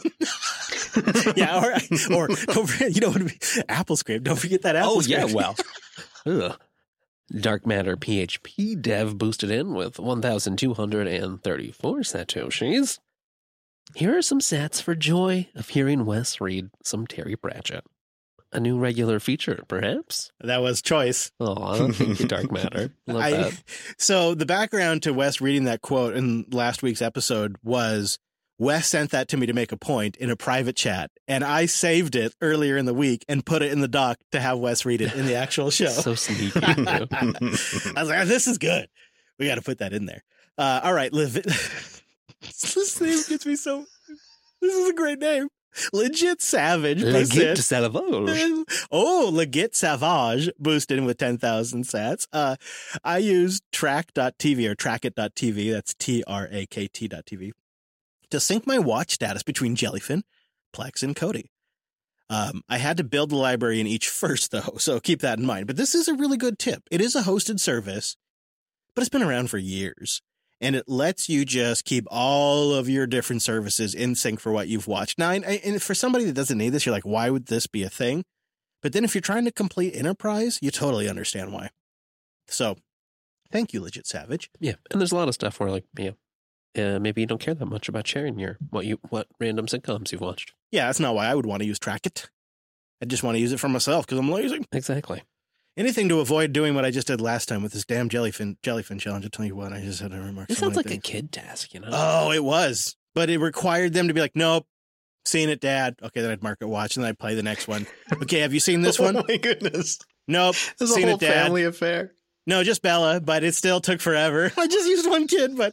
Yeah, or, or don't forget, you know, what would be- Apple script. Don't forget that Apple Oh, yeah, script. well. Ugh. Dark Matter P H P dev boosted in with one thousand two hundred thirty-four satoshis. Here are some sats for joy of hearing Wes read some Terry Pratchett. A new regular feature, perhaps? That was choice. Oh, thank you, Dark Matter. Love I- that. So the background to Wes reading that quote in last week's episode was Wes sent that to me to make a point in a private chat, and I saved it earlier in the week and put it in the doc to have Wes read it in the actual show. So sneaky. I was like, this is good. We got to put that in there. Uh, all right. Levi- this name gets me so. This is a great name. Legit Savage. Legit boosted- Savage. Oh, Legit Savage boosted in with ten thousand sats. Uh, I use track dot T V or trackit dot T V. That's T R A K T dot T V to sync my watch status between Jellyfin, Plex, and Kodi. Um, I had to build the library in each first, though, so keep that in mind. But this is a really good tip. It is a hosted service, but it's been around for years. And it lets you just keep all of your different services in sync for what you've watched. Now, and, and for somebody that doesn't need this, you're like, why would this be a thing? But then if you're trying to complete enterprise, you totally understand why. So thank you, Legit Savage. Yeah, and there's a lot of stuff where, like, yeah, uh, maybe you don't care that much about sharing your what you what random sitcoms you've watched. Yeah, that's not why I would want to use Trackit. I just want to use it for myself because I'm lazy. Exactly. Anything to avoid doing what I just did last time with this damn jellyfin jellyfin challenge. I'll tell you what, I just had to remark. It so sounds many like things. a kid task, you know? Oh, it was. But it required them to be like, nope, seen it, Dad. Okay, then I'd mark it watch, and then I'd play the next one. Okay, have you seen this one? Oh my goodness. Nope, This is a seen whole it, Dad. family affair. No, just Bella, but it still took forever. I just used one kid, but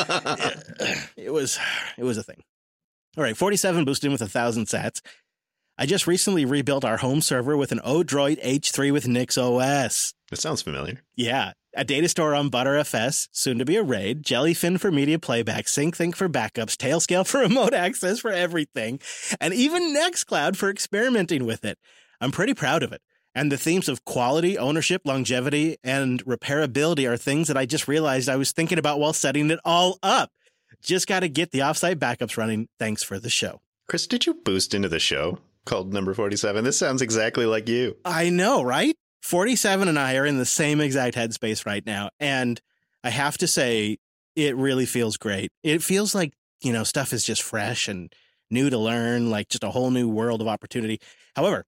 it was it was a thing. All right, forty-seven boosted in with one thousand sats. I just recently rebuilt our home server with an Odroid H three with Nix O S. That sounds familiar. Yeah, a data store on ButterFS, soon to be a RAID, Jellyfin for media playback, SyncThink for backups, Tailscale for remote access for everything, and even Nextcloud for experimenting with it. I'm pretty proud of it. And the themes of quality, ownership, longevity, and repairability are things that I just realized I was thinking about while setting it all up. Just got to get the offsite backups running. Thanks for the show. Chris, did you boost into the show called Number forty-seven? This sounds exactly like you. I know, right? forty-seven and I are in the same exact headspace right now. And I have to say, it really feels great. It feels like, you know, stuff is just fresh and new to learn, like just a whole new world of opportunity. However,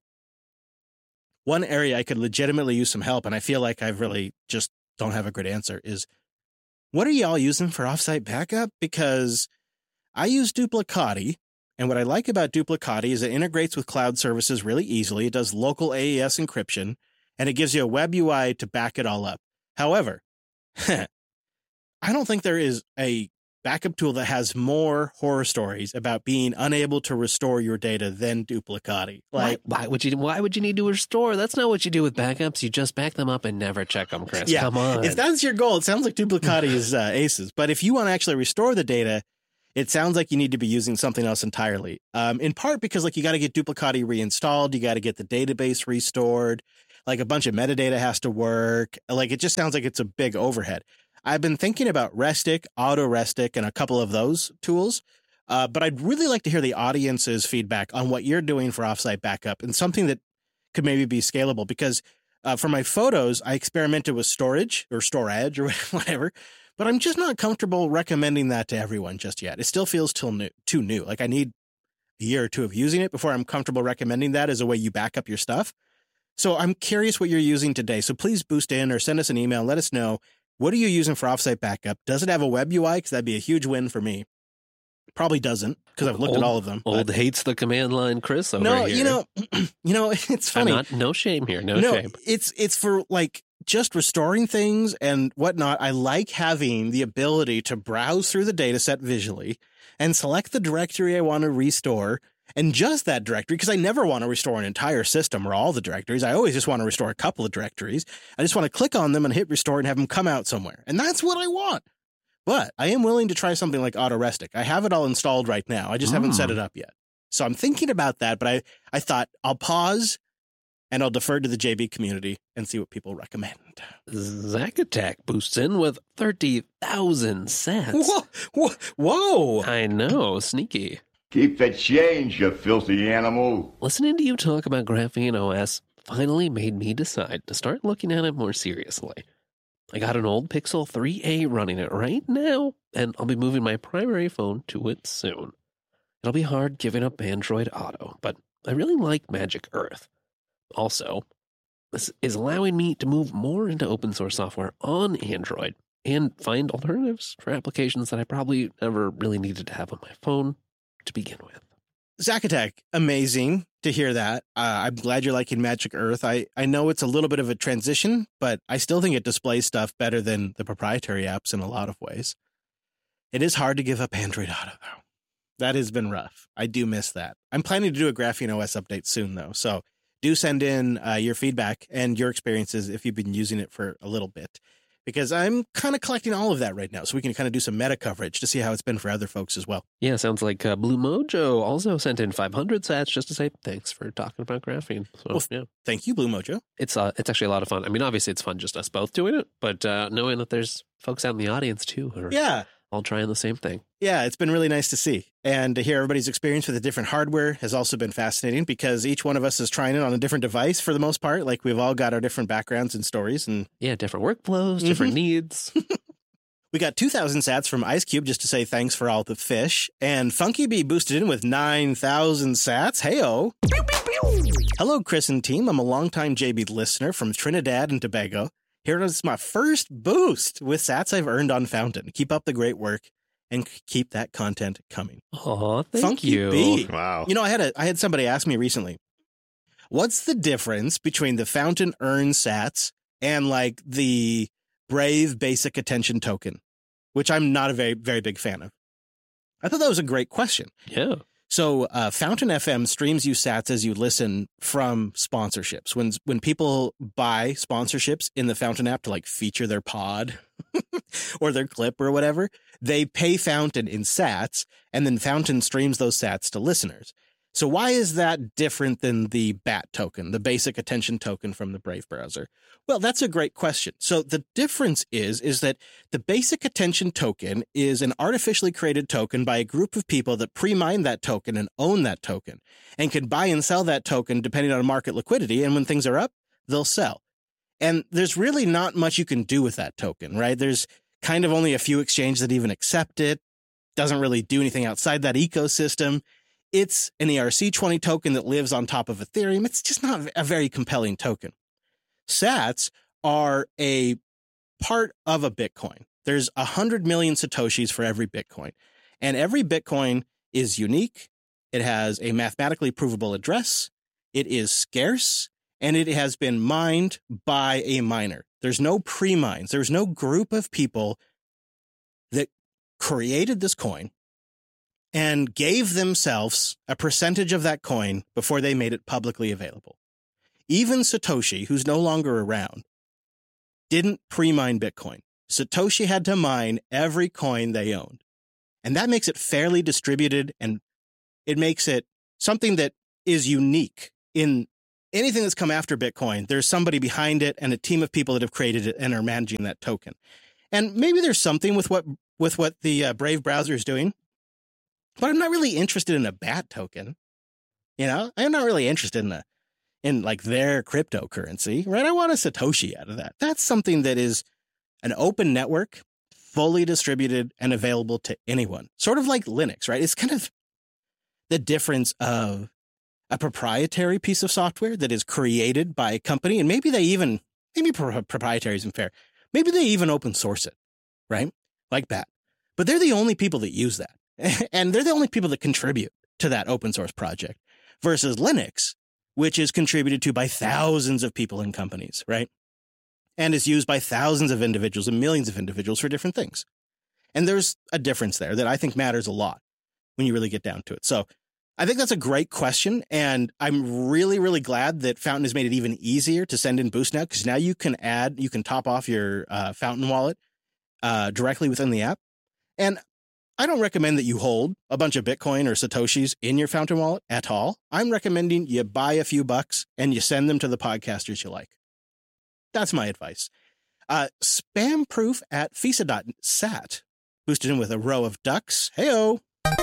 one area I could legitimately use some help, and I feel like I really just don't have a great answer, is what are y'all using for offsite backup? Because I use Duplicati, and what I like about Duplicati is it integrates with cloud services really easily. It does local A E S encryption, and it gives you a web U I to back it all up. However, I don't think there is a backup tool that has more horror stories about being unable to restore your data than Duplicati. Like, why, why would you? Why would you need to restore? That's not what you do with backups. You just back them up and never check them, Chris. yeah, Come on. if that's your goal, it sounds like Duplicati is uh, aces. But if you want to actually restore the data, it sounds like you need to be using something else entirely. Um, in part because like you got to get Duplicati reinstalled, you got to get the database restored, like a bunch of metadata has to work. Like it just sounds like it's a big overhead. I've been thinking about Restic, AutoRestic, and a couple of those tools, uh, but I'd really like to hear the audience's feedback on what you're doing for offsite backup and something that could maybe be scalable. Because uh, for my photos, I experimented with storage or storage or whatever, but I'm just not comfortable recommending that to everyone just yet. It still feels too new. Too new. Like I need a year or two of using it before I'm comfortable recommending that as a way you back up your stuff. So I'm curious what you're using today. So please boost in or send us an email. Let us know. What are you using for offsite backup? Does it have a web U I? Because that'd be a huge win for me. Probably doesn't, because I've looked old, at all of them. Old but... hates the command line, Chris. Over no, here. you know, you know, it's funny. I'm not, no shame here. No, no shame. It's it's for like just restoring things and whatnot. I like having the ability to browse through the data set visually and select the directory I want to restore. And just that directory, because I never want to restore an entire system or all the directories. I always just want to restore a couple of directories. I just want to click on them and hit restore and have them come out somewhere. And that's what I want. But I am willing to try something like AutoRestic. I have it all installed right now. I just mm. haven't set it up yet. So I'm thinking about that. But I, I thought I'll pause and I'll defer to the J B community and see what people recommend. Zacatech boosts in with thirty thousand sats. Whoa, whoa, whoa. I know. Sneaky. Keep the change, you filthy animal. Listening to you talk about Graphene O S finally made me decide to start looking at it more seriously. I got an old Pixel three A running it right now, and I'll be moving my primary phone to it soon. It'll be hard giving up Android Auto, but I really like Magic Earth. Also, this is allowing me to move more into open source software on Android and find alternatives for applications that I probably never really needed to have on my phone to begin with. Zacatech, amazing to hear that. Uh, I'm glad you're liking Magic Earth. I, I know it's a little bit of a transition, but I still think it displays stuff better than the proprietary apps in a lot of ways. It is hard to give up Android Auto, though. That has been rough. I do miss that. I'm planning to do a Graphene O S update soon, though, so do send in uh, your feedback and your experiences if you've been using it for a little bit. Because I'm kind of collecting all of that right now, so we can kind of do some meta coverage to see how it's been for other folks as well. Yeah, sounds like uh, Blue Mojo also sent in five hundred sats just to say thanks for talking about graphene. So, well, yeah. Thank you, Blue Mojo. It's uh, it's actually a lot of fun. I mean, obviously it's fun just us both doing it, but uh, knowing that there's folks out in the audience too who are yeah. all trying the same thing. Yeah, it's been really nice to see. And to hear everybody's experience with the different hardware has also been fascinating because each one of us is trying it on a different device for the most part. Like we've all got our different backgrounds and stories. And yeah, different workflows, different mm-hmm. needs. We got two thousand sats from Ice Cube just to say thanks for all the fish. And Funky Bee boosted in with nine thousand sats. Hey-o. Hello, Chris and team. I'm a longtime J B listener from Trinidad and Tobago. Here is my first boost with sats I've earned on Fountain. Keep up the great work and keep that content coming. Oh, thank Funky you. Bee. Wow. You know, I had a I had somebody ask me recently, what's the difference between the Fountain earn sats and like the Brave basic attention token, which I'm not a very, very big fan of. I thought that was a great question. Yeah. So uh, Fountain F M streams you sats as you listen from sponsorships. When when people buy sponsorships in the Fountain app to like feature their pod or their clip or whatever, they pay Fountain in sats, and then Fountain streams those sats to listeners. So why is that different than the B A T token, the basic attention token from the Brave browser? Well, that's a great question. So the difference is, is that the basic attention token is an artificially created token by a group of people that pre-mine that token and own that token and can buy and sell that token depending on market liquidity. And when things are up, they'll sell. And there's really not much you can do with that token, right? There's kind of only a few exchanges that even accept it. Doesn't really do anything outside that ecosystem. It's an E R C twenty token that lives on top of Ethereum. It's just not a very compelling token. Sats are a part of a Bitcoin. There's one hundred million Satoshis for every Bitcoin. And every Bitcoin is unique. It has a mathematically provable address. It is scarce. and it has been mined by a miner. There's no pre-mines. There's no group of people that created this coin and gave themselves a percentage of that coin before they made it publicly available. Even Satoshi, who's no longer around, didn't pre-mine Bitcoin. Satoshi had to mine every coin they owned. And that makes it fairly distributed, and it makes it something that is unique in anything that's come after Bitcoin. There's somebody behind it and a team of people that have created it and are managing that token. And maybe there's something with what with what the uh, Brave browser is doing, but I'm not really interested in a B A T token. You know, I'm not really interested in a in like their cryptocurrency, right? I want a Satoshi out of that. That's something that is an open network, fully distributed and available to anyone. Sort of like Linux, right? It's kind of the difference of a proprietary piece of software that is created by a company, and maybe they even, maybe pro- proprietary isn't fair. Maybe they even open source it, right? Like that. But they're the only people that use that. And they're the only people that contribute to that open source project versus Linux, which is contributed to by thousands of people and companies, right? And is used by thousands of individuals and millions of individuals for different things. And there's a difference there that I think matters a lot when you really get down to it. So I think that's a great question. And I'm really, really glad that Fountain has made it even easier to send in Boost now, because now you can add, you can top off your uh, Fountain wallet uh, directly within the app. And I don't recommend that you hold a bunch of Bitcoin or Satoshis in your Fountain wallet at all. I'm recommending you buy a few bucks and you send them to the podcasters you like. That's my advice. Uh, Spamproof at Fisa dot sat boosted in with a row of ducks. Heyo.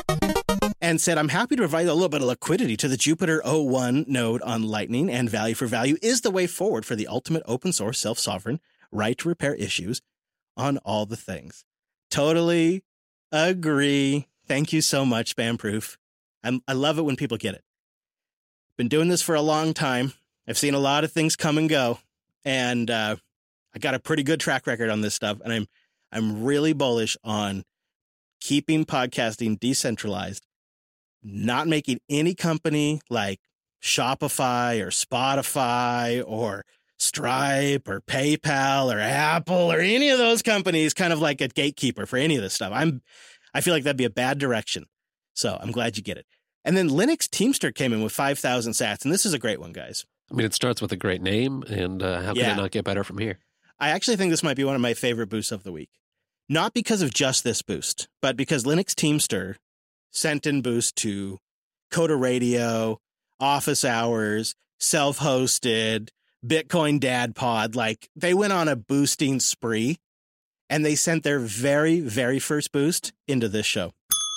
And said, I'm happy to provide a little bit of liquidity to the Jupiter oh one node on Lightning, and value for value is the way forward for the ultimate open source self-sovereign right to repair issues on all the things. Totally agree. Thank you so much, Spamproof. I'm, I love it when people get it. Been doing this for a long time. I've seen a lot of things come and go, and uh, I got a pretty good track record on this stuff, and I'm I'm really bullish on keeping podcasting decentralized, not making any company like Shopify or Spotify or Stripe or PayPal or Apple or any of those companies kind of like a gatekeeper for any of this stuff. I'm, I feel like that'd be a bad direction. So I'm glad you get it. And then Linux Teamster came in with five thousand sats. And this is a great one, guys. I mean, it starts with a great name, and uh, how can Yeah. it not get better from here? I actually think this might be one of my favorite boosts of the week. Not because of just this boost, but because Linux Teamster sent in boost to Coda Radio, Office Hours, Self-Hosted, Bitcoin Dad Pod. Like, they went on a boosting spree, and they sent their very, very first boost into this show.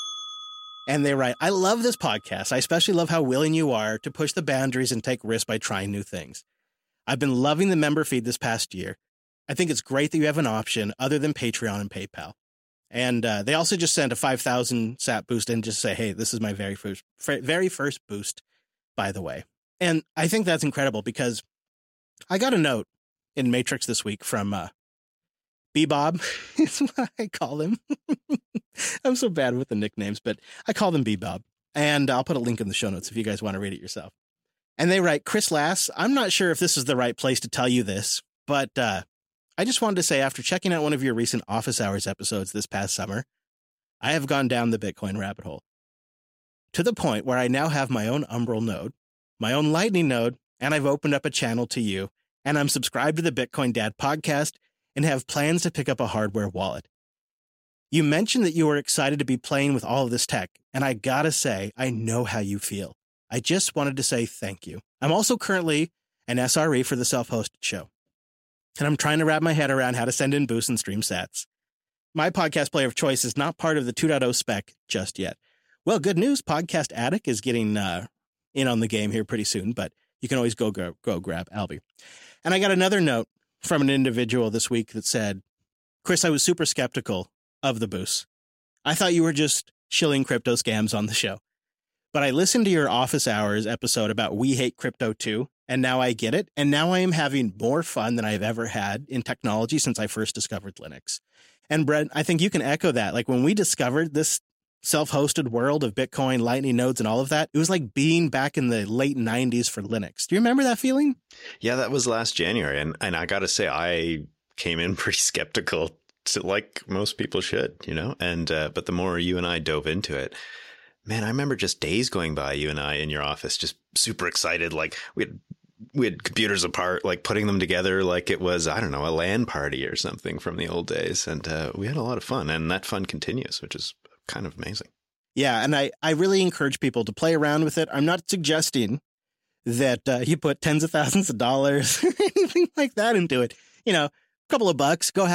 And they write, I love this podcast. I especially love how willing you are to push the boundaries and take risks by trying new things. I've been loving the member feed this past year. I think it's great that you have an option other than Patreon and PayPal. And uh, they also just sent a five thousand sat boost and just say, hey, this is my very first, very first boost, by the way. And I think that's incredible because I got a note in Matrix this week from uh, B-Bob, is what I call him. I'm so bad with the nicknames, but I call them B-Bob. And I'll put a link in the show notes if you guys want to read it yourself. And they write, Chris Lass, I'm not sure if this is the right place to tell you this, but uh, I just wanted to say, after checking out one of your recent Office Hours episodes this past summer, I have gone down the Bitcoin rabbit hole to the point where I now have my own Umbrel node, my own Lightning node, and I've opened up a channel to you, and I'm subscribed to the Bitcoin Dad podcast and have plans to pick up a hardware wallet. You mentioned that you were excited to be playing with all of this tech, and I gotta say, I know how you feel. I just wanted to say thank you. I'm also currently an S R E for the Self-Hosted Show, and I'm trying to wrap my head around how to send in boosts and stream sats. My podcast player of choice is not part of the two point oh spec just yet. Well, good news. Podcast Addict is getting uh, in on the game here pretty soon, but you can always go, go, go grab Albie. And I got another note from an individual this week that said, Chris, I was super skeptical of the boosts. I thought you were just shilling crypto scams on the show. But I listened to your Office Hours episode about We Hate Crypto too, and now I get it. And now I am having more fun than I've ever had in technology since I first discovered Linux. And Brett, I think you can echo that. Like when we discovered this self-hosted world of Bitcoin, Lightning nodes, and all of that. It was like being back in the late nineties for Linux. Do you remember that feeling? Yeah, that was last January. And, and I got to say, I came in pretty skeptical, to, like most people should, you know, and uh, but the more you and I dove into it, man, I remember just days going by, you and I in your office, just super excited. Like we had we had computers apart, like putting them together like it was, I don't know, a LAN party or something from the old days. And uh, we had a lot of fun, and that fun continues, which is kind of amazing. Yeah, and I, I really encourage people to play around with it. I'm not suggesting that uh, you put tens of thousands of dollars or anything like that into it. You know, a couple of bucks, go have